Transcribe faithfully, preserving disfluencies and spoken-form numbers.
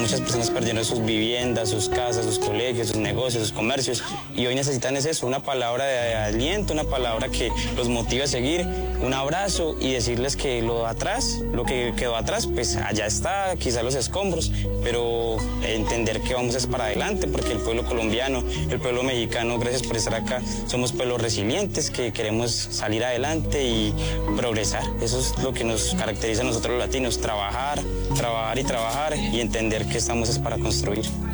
muchas personas perdieron sus viviendas, sus casas, sus colegios, sus negocios, sus comercios, y hoy necesitan es eso, una palabra de aliento, una palabra que los motive a seguir, un abrazo y decirles que lo atrás, lo que quedó atrás, pues allá está, quizás los escombros, pero entender que vamos es para adelante, porque el pueblo colombiano, el pueblo mexicano, gracias por estar acá, somos pueblos resilientes, que queremos salir adelante y progresar. Eso es lo que nos caracteriza a nosotros los latinos, trabajar, trabajar y trabajar y entender que estamos es para construir.